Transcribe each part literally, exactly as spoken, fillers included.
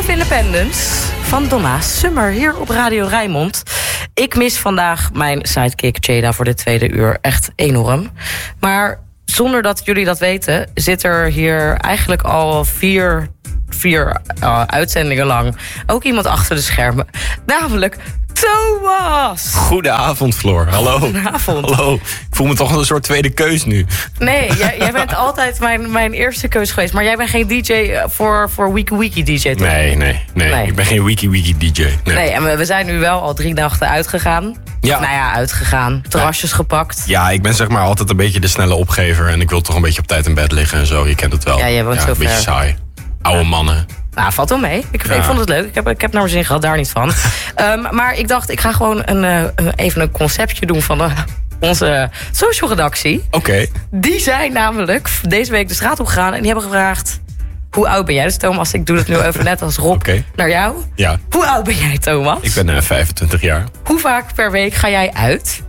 of Independence van Donna Summer hier op Radio Rijnmond. Ik mis vandaag mijn sidekick Jada voor dit tweede uur echt enorm. Maar zonder dat jullie dat weten, zit er hier eigenlijk al vier, vier uh, uitzendingen lang ook iemand achter de schermen. Namelijk Thomas! Goedenavond, Floor. Hallo. Goedenavond. Hallo. Ik voel me toch een soort tweede keus nu. Nee, jij, jij bent altijd mijn, mijn eerste keus geweest. Maar jij bent geen D J voor, voor Wiki Wiki D J, toch? Nee, nee, nee, nee. Ik ben geen Wiki Wiki D J. Nee, nee en we, we zijn nu wel al drie nachten uitgegaan. Ja. Of, nou ja, uitgegaan. Terrasjes ja. gepakt. Ja, ik ben zeg maar altijd een beetje de snelle opgever. En ik wil toch een beetje op tijd in bed liggen en zo. Je kent het wel. Ja, jij woont ja, zo een ver. beetje saai. Oude mannen. Nou, valt wel mee. Ik, Ja. ik vond het leuk. Ik heb, ik heb naar mijn zin gehad, daar niet van. um, maar ik dacht, ik ga gewoon een, uh, even een conceptje doen van uh, onze social redactie. Oké. Okay. Die zijn namelijk deze week de straat op gegaan en die hebben gevraagd: hoe oud ben jij? Dus Thomas, ik doe het nu even net als Rob okay. naar jou. Ja. Hoe oud ben jij, Thomas? Ik ben uh, vijfentwintig jaar. Hoe vaak per week ga jij uit?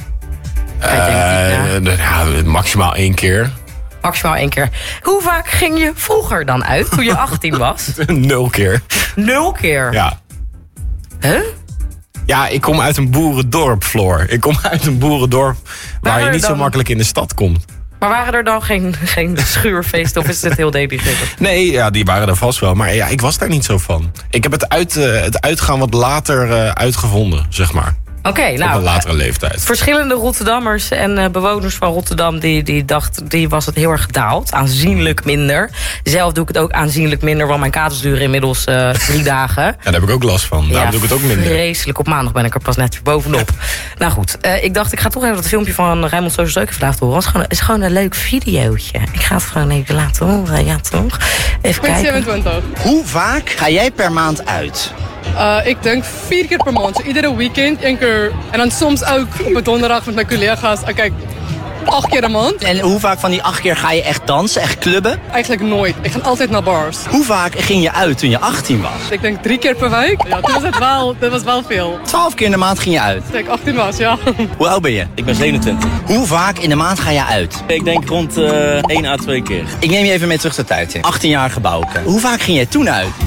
Uh, uh, ja, maximaal één keer. Maximaal één keer. Hoe vaak ging je vroeger dan uit, toen je achttien was? Nul keer. Nul keer? Ja. Huh? Ja, ik kom uit een boerendorp, Floor. Ik kom uit een boerendorp waar, waar je niet dan... zo makkelijk in de stad komt. Maar waren er dan geen, geen schuurfeesten of is het heel denigrerend? Nee, ja, die waren er vast wel. Maar ja, ik was daar niet zo van. Ik heb het, uit, uh, het uitgaan wat later uh, uitgevonden, zeg maar. Oké, okay, nou, op een latere leeftijd. Verschillende Rotterdammers en uh, bewoners van Rotterdam die, die dachten, die was het heel erg gedaald. Aanzienlijk minder. Zelf doe ik het ook aanzienlijk minder, want mijn kaders duren inmiddels uh, drie dagen. Ja, daar heb ik ook last van. Daarom ja, doe ik het ook minder. Vreselijk. Op maandag ben ik er pas net weer bovenop. Nou goed, uh, ik dacht, ik ga toch even dat filmpje van Rijnmond Social Seuken vandaag horen. Het is gewoon, is gewoon een leuk videootje. Ik ga het gewoon even laten horen. Ja, toch? Even kijken. zevenentwintig. Hoe vaak ga jij per maand uit? Uh, ik denk vier keer per maand. So, iedere weekend, één keer. En dan soms ook op een donderdag met mijn collega's. Uh, kijk, acht keer een maand. En hoe vaak van die acht keer ga je echt dansen, echt clubben? Eigenlijk nooit. Ik ga altijd naar bars. Hoe vaak ging je uit toen je achttien was? Ik denk drie keer per week. Ja, toen was het wel, dat was wel veel. Twaalf keer in de maand ging je uit? Toen ik achttien was, ja. Hoe oud ben je? Ik ben zevenentwintig. Hoe vaak in de maand ga je uit? Ik denk rond uh, één à twee keer. Ik neem je even mee terug de tijd in. achttien jaar gebouwen. Hoe vaak ging je toen uit?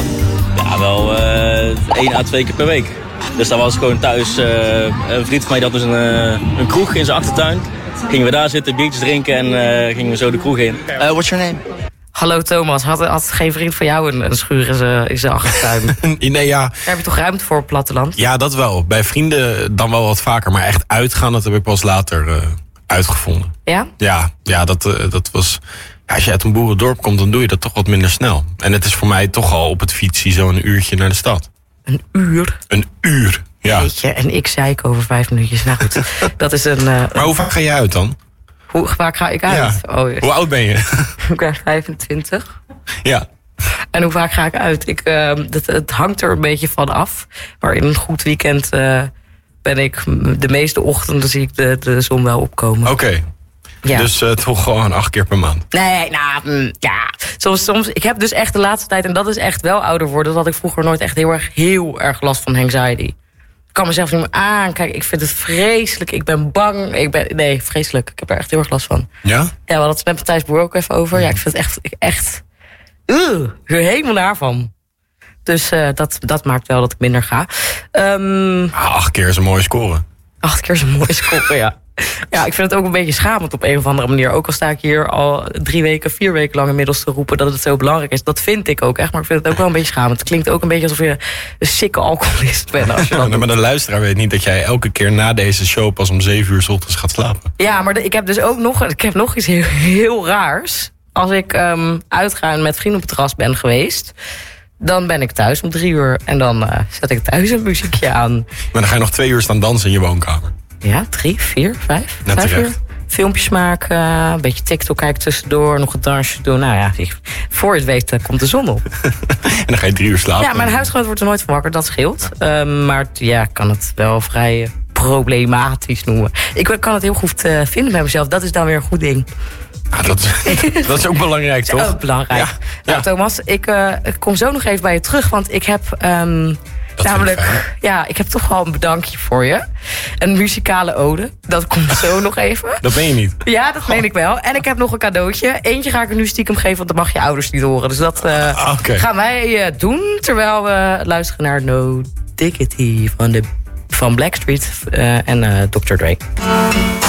Ja, wel uh, één à twee keer per week. Dus dan was ik gewoon thuis. Uh, een vriend van mij had dus een, uh, een kroeg in zijn achtertuin. Gingen we daar zitten, biertjes drinken en uh, gingen we zo de kroeg in. Uh, what's your name? Hallo Thomas, had, had geen vriend van jou een, een schuur in zijn, in zijn achtertuin? Nee, ja. Daar heb je toch ruimte voor op het platteland? Ja, dat wel. Bij vrienden dan wel wat vaker. Maar echt uitgaan, dat heb ik pas later uh, uitgevonden. Ja? Ja, ja dat, uh, dat was... Ja, als je uit een boerendorp komt, dan doe je dat toch wat minder snel. En het is voor mij toch al op het fietsie zo een uurtje naar de stad. Een uur? Een uur, ja. Weet je, en ik zei ik over vijf minuutjes. Nou goed, dat is een... Uh, maar hoe vaak ga je uit dan? Hoe vaak ga ik uit? Ja. Oh, hoe oud ben je? Ik ben vijfentwintig. Ja. En hoe vaak ga ik uit? Ik, uh, het, het hangt er een beetje van af. Maar in een goed weekend uh, ben ik... De meeste ochtenden zie ik de, de zon wel opkomen. Oké. Okay. Ja. Dus uh, toch gewoon acht keer per maand? Nee, nou, mm, ja. Soms, soms, ik heb dus echt de laatste tijd, en dat is echt wel ouder worden... dat had ik vroeger nooit echt heel erg, heel erg last van anxiety. Ik kan mezelf niet meer aankijken. Ik vind het vreselijk. Ik ben bang. Ik ben, nee, vreselijk. Ik heb er echt heel erg last van. Ja? Ja, we hadden het met Matthijs Boer ook even over. Ja, ik vind het echt... echt uh, ik ben er helemaal naar van. Dus uh, dat, dat maakt wel dat ik minder ga. Um, ah, acht keer is een mooie score. Acht keer is een mooie score, ja. Ja, ik vind het ook een beetje schamend op een of andere manier. Ook al sta ik hier al drie weken, vier weken lang inmiddels te roepen dat het zo belangrijk is. Dat vind ik ook echt, maar ik vind het ook wel een beetje schamend. Het klinkt ook een beetje alsof je een sikke alcoholist bent. Als je dat ja, maar de luisteraar weet niet dat jij elke keer na deze show pas om zeven uur 's ochtends gaat slapen. Ja, maar de, ik heb dus ook nog, ik heb nog iets heel, heel raars. Als ik um, uitga en met vrienden op het terras ben geweest, dan ben ik thuis om drie uur en dan uh, zet ik thuis een muziekje aan. Maar dan ga je nog twee uur staan dansen in je woonkamer. Ja, drie, vier, vijf, Net vijf terecht. uur. Filmpjes maken, een beetje TikTok kijken tussendoor, nog een dansje doen. Nou ja, voor je het weet uh, komt de zon op. En dan ga je drie uur slapen. Ja, mijn huisgenoot wordt er nooit van wakker, dat scheelt. Um, maar ja, ik kan het wel vrij uh, problematisch noemen. Ik kan het heel goed uh, vinden bij mezelf, dat is dan weer een goed ding. Ah, dat, is, dat is ook belangrijk, toch? Ook belangrijk. Ja, Nou, ja. Thomas, ik, uh, ik kom zo nog even bij je terug, want ik heb... Um, Dat Namelijk, ja, ik heb toch wel een bedankje voor je. Een muzikale ode. Dat komt zo nog even. Dat ben je niet. Ja, dat meen ik wel. En ik heb nog een cadeautje. Eentje ga ik er nu stiekem geven, want dat mag je ouders niet horen. Dus dat uh, okay. gaan wij uh, doen terwijl we luisteren naar No Diggity van, de, van Blackstreet uh, en uh, dokter Dre.